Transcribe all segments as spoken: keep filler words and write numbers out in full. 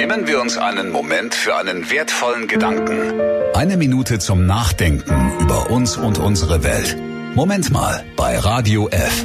Nehmen wir uns einen Moment für einen wertvollen Gedanken. Eine Minute zum Nachdenken über uns und unsere Welt. Moment mal bei Radio F.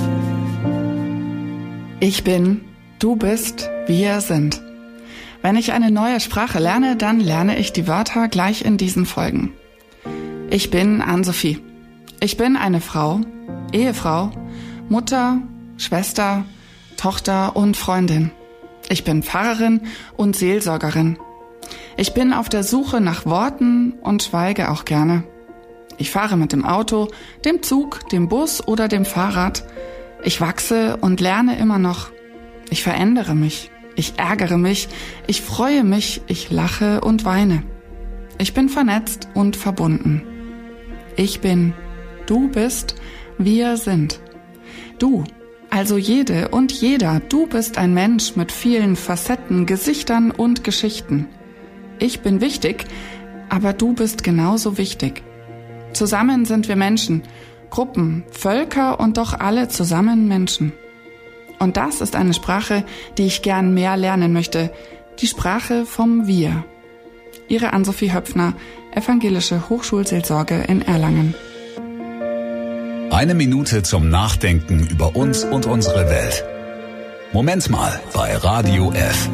Ich bin, du bist, wir sind. Wenn ich eine neue Sprache lerne, dann lerne ich die Wörter gleich in diesen Folgen. Ich bin Ann-Sophie. Ich bin eine Frau, Ehefrau, Mutter, Schwester, Tochter und Freundin. Ich bin Pfarrerin und Seelsorgerin. Ich bin auf der Suche nach Worten und schweige auch gerne. Ich fahre mit dem Auto, dem Zug, dem Bus oder dem Fahrrad. Ich wachse und lerne immer noch. Ich verändere mich. Ich ärgere mich. Ich freue mich. Ich lache und weine. Ich bin vernetzt und verbunden. Ich bin, du bist, wir sind. Du. Also jede und jeder, du bist ein Mensch mit vielen Facetten, Gesichtern und Geschichten. Ich bin wichtig, aber du bist genauso wichtig. Zusammen sind wir Menschen, Gruppen, Völker und doch alle zusammen Menschen. Und das ist eine Sprache, die ich gern mehr lernen möchte, die Sprache vom Wir. Ihre Ann-Sophie Höpfner, Evangelische Hochschulseelsorge in Erlangen. Eine Minute zum Nachdenken über uns und unsere Welt. Moment mal bei Radio F.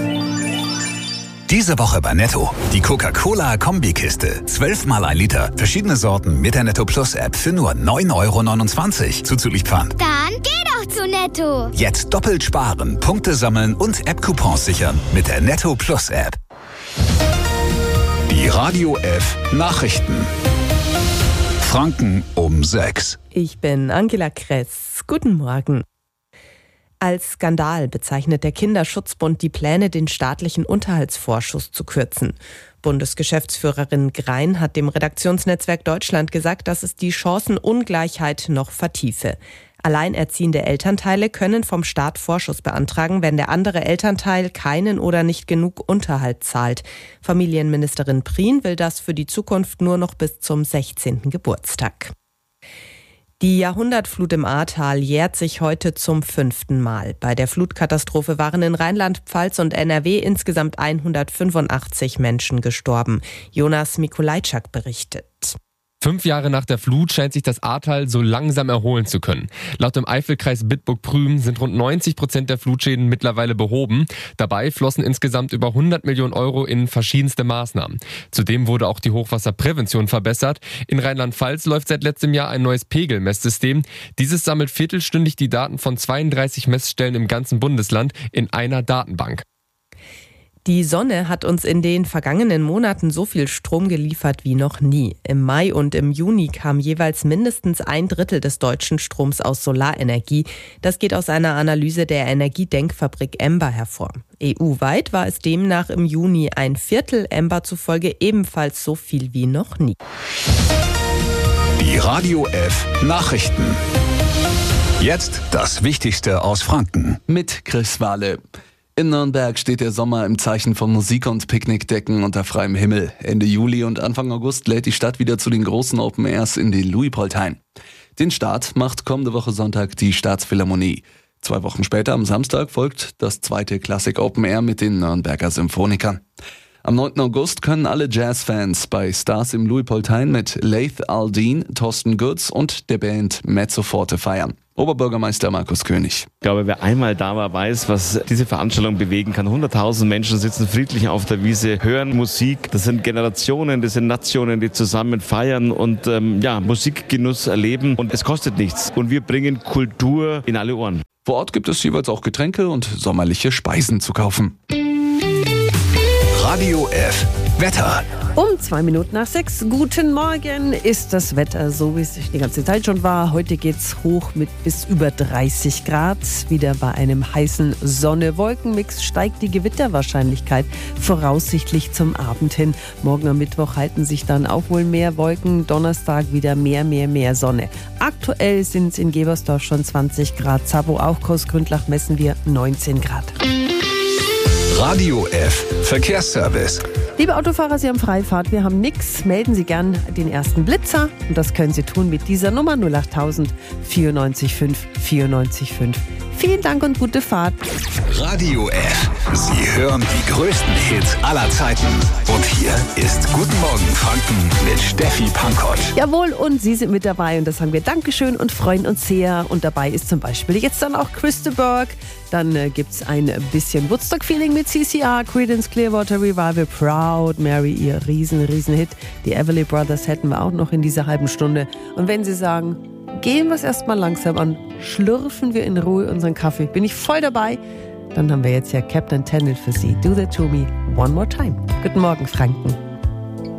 Diese Woche bei Netto. Die Coca-Cola-Kombikiste. Zwölfmal ein Liter. Verschiedene Sorten mit der Netto Plus App für nur neun Euro neunundzwanzig. Zuzüglich Pfand. Dann geh doch zu Netto. Jetzt doppelt sparen, Punkte sammeln und App-Coupons sichern mit der Netto Plus App. Die Radio F Nachrichten. Franken um sechs. Ich bin Angela Kress. Guten Morgen. Als Skandal bezeichnet der Kinderschutzbund die Pläne, den staatlichen Unterhaltsvorschuss zu kürzen. Bundesgeschäftsführerin Grein hat dem Redaktionsnetzwerk Deutschland gesagt, dass es die Chancenungleichheit noch vertiefe. Alleinerziehende Elternteile können vom Staat Vorschuss beantragen, wenn der andere Elternteil keinen oder nicht genug Unterhalt zahlt. Familienministerin Prien will das für die Zukunft nur noch bis zum sechzehnten Geburtstag. Die Jahrhundertflut im Ahrtal jährt sich heute zum fünften Mal. Bei der Flutkatastrophe waren in Rheinland-Pfalz und N R W insgesamt hundertfünfundachtzig Menschen gestorben. Jonas Mikulajczak berichtet. Fünf Jahre nach der Flut scheint sich das Ahrtal so langsam erholen zu können. Laut dem Eifelkreis Bitburg-Prüm sind rund neunzig Prozent der Flutschäden mittlerweile behoben. Dabei flossen insgesamt über hundert Millionen Euro in verschiedenste Maßnahmen. Zudem wurde auch die Hochwasserprävention verbessert. In Rheinland-Pfalz läuft seit letztem Jahr ein neues Pegelmesssystem. Dieses sammelt viertelstündig die Daten von zweiunddreißig Messstellen im ganzen Bundesland in einer Datenbank. Die Sonne hat uns in den vergangenen Monaten so viel Strom geliefert wie noch nie. Im Mai und im Juni kam jeweils mindestens ein Drittel des deutschen Stroms aus Solarenergie. Das geht aus einer Analyse der Energiedenkfabrik Emba hervor. E U-weit war es demnach im Juni ein Viertel, Emba zufolge ebenfalls so viel wie noch nie. Die Radio F Nachrichten. Jetzt das Wichtigste aus Franken. Mit Chris Wahle. In Nürnberg steht der Sommer im Zeichen von Musik und Picknickdecken unter freiem Himmel. Ende Juli und Anfang August lädt die Stadt wieder zu den großen Open Airs in den Luitpoldhain. Den Start macht kommende Woche Sonntag die Staatsphilharmonie. Zwei Wochen später, am Samstag, folgt das zweite Classic Open Air mit den Nürnberger Symphonikern. Am neunten August können alle Jazzfans bei Stars im Luitpoldhain mit Laith Aldin, Thorsten Götz und der Band Mezzoforte feiern. Oberbürgermeister Markus König. Ich glaube, wer einmal da war, weiß, was diese Veranstaltung bewegen kann. hunderttausend Menschen sitzen friedlich auf der Wiese, hören Musik. Das sind Generationen, das sind Nationen, die zusammen feiern und ähm, ja, Musikgenuss erleben. Und es kostet nichts. Und wir bringen Kultur in alle Ohren. Vor Ort gibt es jeweils auch Getränke und sommerliche Speisen zu kaufen. Radio F Wetter. Um zwei Minuten nach sechs, guten Morgen, ist das Wetter so, wie es die ganze Zeit schon war. Heute geht's hoch mit bis über dreißig Grad. Wieder bei einem heißen Sonne-Wolken-Mix steigt die Gewitterwahrscheinlichkeit voraussichtlich zum Abend hin. Morgen am Mittwoch halten sich dann auch wohl mehr Wolken. Donnerstag wieder mehr, mehr, mehr Sonne. Aktuell sind es in Gebersdorf schon zwanzig Grad. Zabo auch Großgründlach messen wir neunzehn Grad. Radio F Verkehrsservice. Liebe Autofahrer, Sie haben Freifahrt, wir haben nix. Melden Sie gern den ersten Blitzer. Und das können Sie tun mit dieser Nummer null acht null null null vierundneunzig fünf vierundneunzig fünf Vielen Dank und gute Fahrt. Radio F. Sie hören die größten Hits aller Zeiten. Und hier ist Guten Morgen Franken mit Steffi Pankott. Jawohl, und Sie sind mit dabei und das sagen wir Dankeschön und freuen uns sehr. Und dabei ist zum Beispiel jetzt dann auch Christa Burke. Dann äh, gibt es ein bisschen Woodstock-Feeling mit C C R, Creedence Clearwater Revival, Proud Mary, ihr riesen, riesen Hit. Die Everly Brothers hätten wir auch noch in dieser halben Stunde. Und wenn Sie sagen, gehen wir es erstmal langsam an, schlürfen wir in Ruhe unseren Kaffee, bin ich voll dabei, dann haben wir jetzt ja Captain Tennant für Sie. Do that to me one more time. Guten Morgen, Franken.